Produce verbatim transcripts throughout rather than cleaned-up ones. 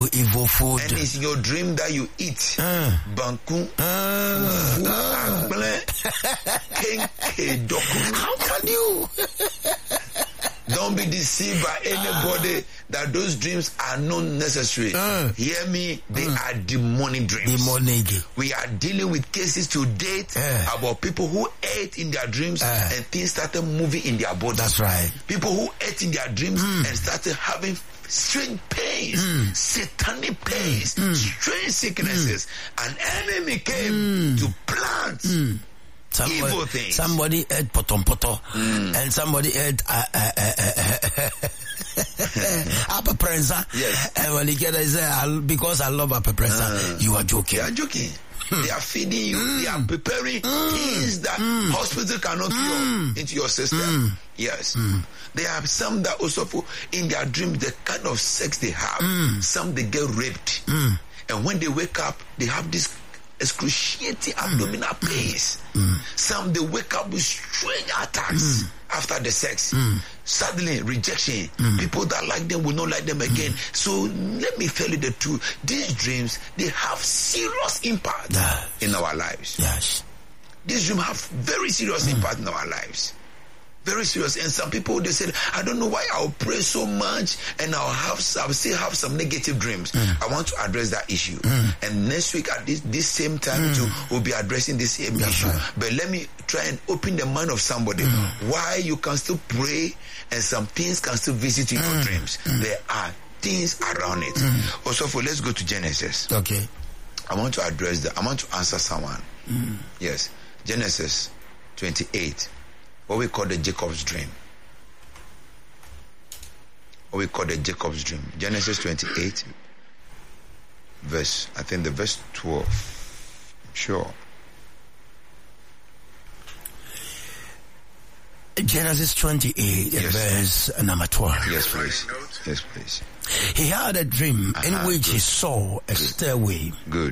evil food. And it's in your dream that you eat. Uh, Banku. uh, how can you? Don't be deceived by anybody that those dreams are not necessary. Uh, Hear me, they uh, are demonic dreams. Demonic. We are dealing with cases to date uh, about people who ate in their dreams uh, and things started moving in their body. That's right. People who ate in their dreams mm. and started having strange pains, mm. satanic pains, mm. strange sicknesses. Mm. An enemy came mm. to plant mm. Somebody, evil things. Somebody ate potom poto, mm. and somebody ate uh, uh, uh, uh, apple prensa. Yes. And when he get there, he say, because I love apple prensa, uh, you are joking. You are joking. They are feeding you. Mm. They are preparing mm. things that mm. hospital cannot cure mm. into your system. Mm. Yes. Mm. There are some that also for in their dreams, the kind of sex they have. Mm. Some they get raped. Mm. And when they wake up, they have this excruciating mm. abdominal pains. Mm. Some they wake up with strange attacks mm. after the sex. Mm. Suddenly rejection. Mm. People that like them will not like them again. Mm. So let me tell you the truth. These dreams, they have serious impact yes. in our lives. Yes. These dreams have very serious mm. impact in our lives. Very serious. And some people, they said, I don't know why I'll pray so much and I'll have I'll still have some negative dreams. Mm. I want to address that issue. Mm. And next week at this, this same time mm. too, we'll be addressing this same That's issue. Right. But let me try and open the mind of somebody mm. why you can still pray and some things can still visit you in mm. your dreams. Mm. There are things around it. Mm. Also, for let's go to Genesis. Okay. I want to address that. I want to answer someone. Mm. Yes. Genesis twenty-eight. What we call the Jacob's dream. What we call the Jacob's dream. Genesis twenty-eight, verse, I think the verse twelve. Sure. Genesis twenty-eight, yes. verse number twelve. Yes, please. Yes, please. He had a dream uh-huh, in which good. he saw a good. stairway. Good.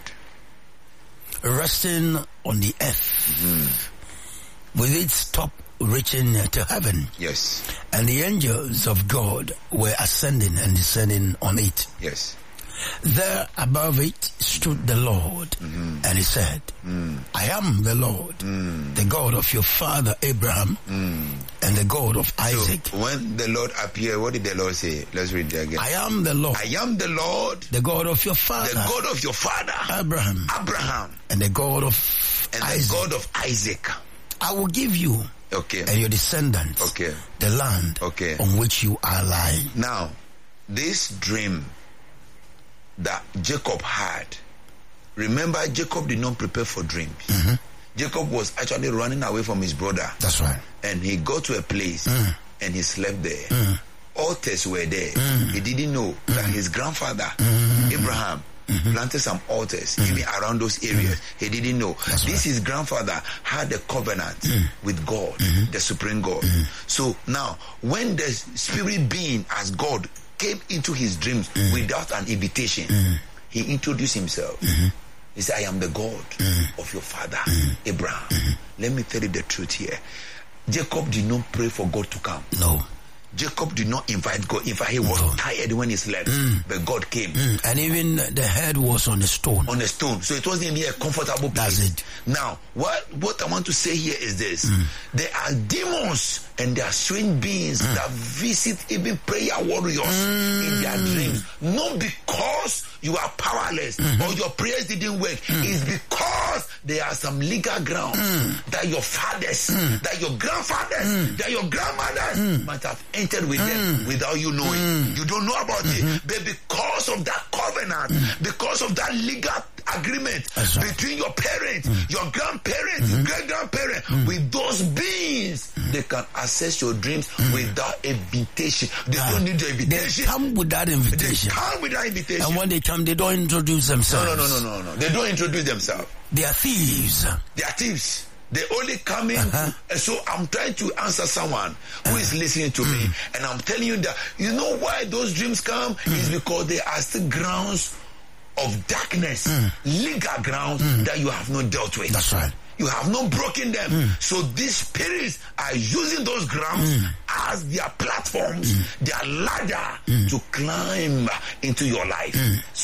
Resting on the earth. Mm-hmm. With its top reaching to heaven. Yes. And the angels of God were ascending and descending on it. Yes. There above it stood the Lord, mm-hmm. and he said, mm. I am the Lord, mm. the God of your father Abraham, mm. and the God of Isaac. So when the Lord appeared, what did the Lord say? Let's read it again. I am the Lord. I am the Lord, the God of your father. The God of your father Abraham. Abraham. And the God of and Isaac. the God of Isaac. I will give you okay. and your descendants okay. the land okay. on which you are lying. Now, this dream that Jacob had, remember Jacob did not prepare for dreams. Mm-hmm. Jacob was actually running away from his brother. That's right. And he got to a place mm. and he slept there. Mm. Altars were there. Mm. He didn't know mm. that his grandfather, mm. Abraham, Mm-hmm. planted some altars mm-hmm. even around those areas. Mm-hmm. He didn't know. That's this right. his grandfather had a covenant mm-hmm. with God, mm-hmm. the supreme God. Mm-hmm. So now, when the spirit being as God came into his dreams mm-hmm. without an invitation, mm-hmm. he introduced himself. Mm-hmm. He said, I am the God mm-hmm. of your father, mm-hmm. Abraham. Mm-hmm. Let me tell you the truth here. Jacob did not pray for God to come. No. Jacob did not invite God. In fact, he was no. tired when he slept. Mm. But God came. Mm. And even the head was on a stone. On a stone. So it wasn't even a comfortable place. That's it. Now, what, what I want to say here is this. Mm. There are demons and there are strange beings mm. that visit even prayer warriors mm. in their dreams. Not because you are powerless mm-hmm. or your prayers didn't work. Mm. It's because there are some legal grounds mm. that your fathers, mm. that your grandfathers, mm. that your grandmothers mm. might have entered with mm. them without you knowing. Mm. You don't know about mm-hmm. it. But because of that covenant, mm. because of that legal agreement right. between your parents, mm. your grandparents, mm-hmm. great-grandparents, mm. with those beings, mm. they can access your dreams mm. without invitation. They uh, don't need your invitation. They come without invitation. They come without invitation. And when they come, they don't introduce themselves. No, no, no, no, no, no. They don't introduce themselves. They are thieves. They are thieves. They only come in. Uh-huh. And so I'm trying to answer someone who uh-huh. is listening to mm. me. And I'm telling you that, you know why those dreams come? Mm. Is because they are still grounds of darkness, mm. legal grounds mm. that you have not dealt with. That's right. You have not broken them. Mm. So these spirits are using those grounds mm. as their platforms, mm. their ladder mm. to climb into your life. Mm.